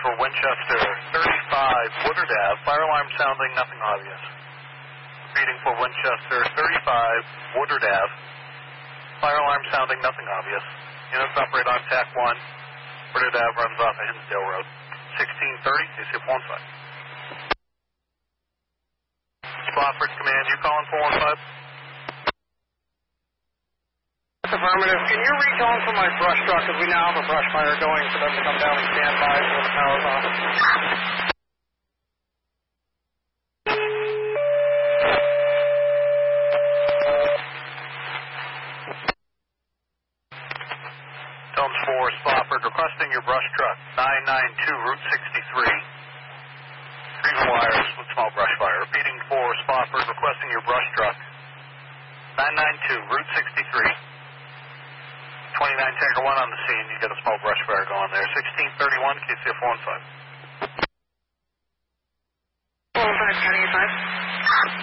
for Winchester, 35 Woodard Ave. Fire alarm sounding, nothing obvious. Repeating for Winchester, 35 Woodard Ave. Fire alarm sounding, nothing obvious. Units operate on TAC 1. Woodard Ave runs off of Hinsdale Road. 1630, KCF 15. Spofford Command, you calling 415? Affirmative. Can you retone for my brush truck, because we now have a brush fire going for them to come down and stand by when the power's off. Tones 4, Spofford, requesting your brush truck, 992 Route 63. Retrieving wires with small brush fire. Repeating for Spofford, requesting your brush truck, 992 Route 63. 29 Tanker 1 on the scene. You got a small brush fire going there. 1631, KCF 15. 15, County 5.